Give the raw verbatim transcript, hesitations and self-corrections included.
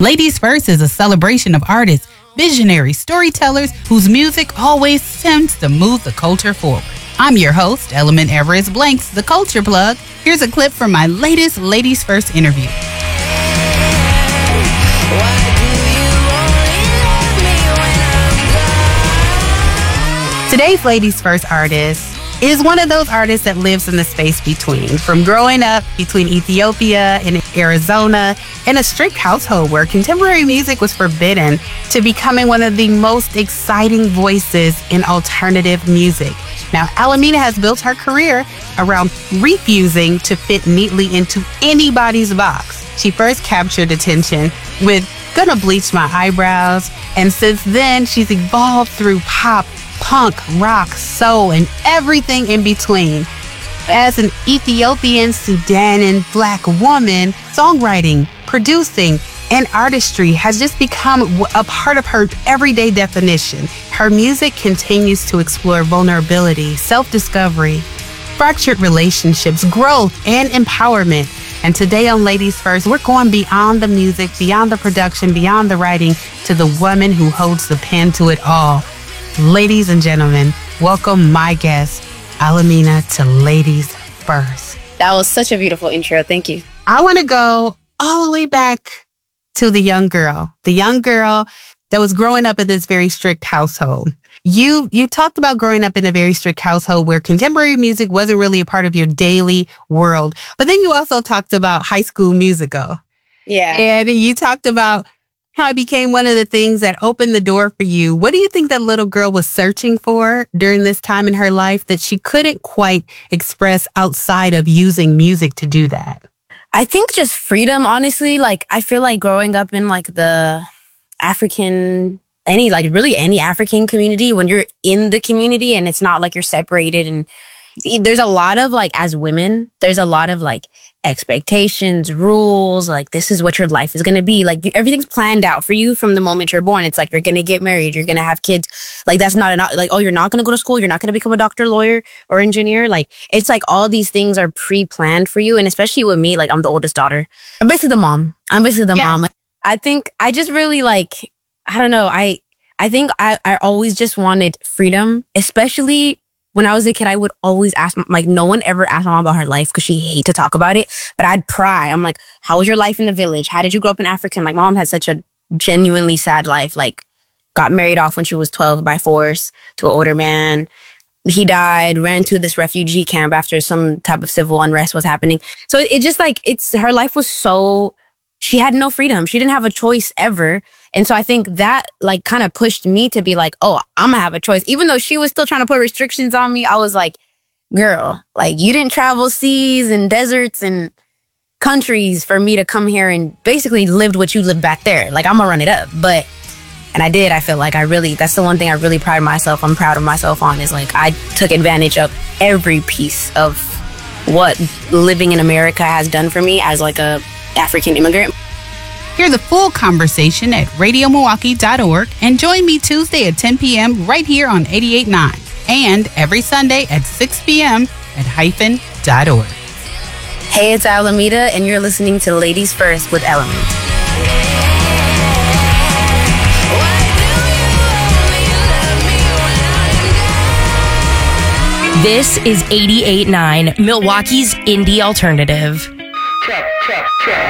Ladies First is a celebration of artists, visionary storytellers whose music always seems to move the culture forward. I'm your host, Element Everest Blanks, the Culture Plug. Here's a clip from my latest Ladies First interview. Today's Ladies First artist is one of those artists that lives in the space between. From growing up between Ethiopia and Arizona in a strict household where contemporary music was forbidden to becoming one of the most exciting voices in alternative music. Now, Alameda has built her career around refusing to fit neatly into anybody's box. She first captured attention with Gonna Bleach My Eyebrows, and since then, she's evolved through pop, punk, rock, soul, and everything in between. As an Ethiopian, Sudanese Black woman, songwriting, producing, and artistry has just become a part of her everyday definition. Her music continues to explore vulnerability, self-discovery, fractured relationships, growth, and empowerment. And today on Ladies First, we're going beyond the music, beyond the production, beyond the writing, to the woman who holds the pen to it all. Ladies and gentlemen, welcome my guest, Alameda, to Ladies First. That was such a beautiful intro. Thank you. I want to go all the way back to the young girl, the young girl that was growing up in this very strict household. You you talked about growing up in a very strict household where contemporary music wasn't really a part of your daily world. But then you also talked about High School Musical. Yeah. And you talked about how it became one of the things that opened the door for you. What do you think that little girl was searching for during this time in her life that she couldn't quite express outside of using music to do that? I think just freedom, honestly. Like, I feel like growing up in like the African, any, like really any African community, when you're in the community and it's not like you're separated, and there's a lot of like, as women, there's a lot of like expectations, rules, like this is what your life is going to be. Like everything's planned out for you from the moment you're born. It's like, you're going to get married, you're going to have kids. Like that's not enough. Like, oh, you're not going to go to school. You're not going to become a doctor, lawyer, or engineer. Like it's like all these things are pre-planned for you. And especially with me, like I'm the oldest daughter. I'm basically the mom. I'm basically the Yeah. mom. I think I just really like, I don't know. I, I think I, I always just wanted freedom, especially when I was a kid. I would always ask, like, no one ever asked my mom about her life because she hated to talk about it. But I'd pry. I'm like, how was your life in the village? How did you grow up in Africa? And, like, my mom had such a genuinely sad life. Like, got married off when she was twelve by force to an older man. He died, ran to this refugee camp after some type of civil unrest was happening. So it just like, it's, her life was so, she had no freedom. She didn't have a choice ever. And so I think that like kind of pushed me to be like, oh, I'm gonna have a choice. Even though she was still trying to put restrictions on me, I was like, girl, like you didn't travel seas and deserts and countries for me to come here and basically lived what you lived back there. Like I'm gonna run it up. But, and I did, I feel like I really, that's the one thing I really pride myself, I'm proud of myself on, is like I took advantage of every piece of what living in America has done for me as like a African immigrant. Hear the full conversation at radio milwaukee dot org and join me Tuesday at ten p.m. right here on eighty-eight point nine and every Sunday at six p.m. at hyphen dot org. Hey, it's Alameda, and you're listening to Ladies First with Element. This is eighty-eight point nine, Milwaukee's indie alternative. Check, check, check.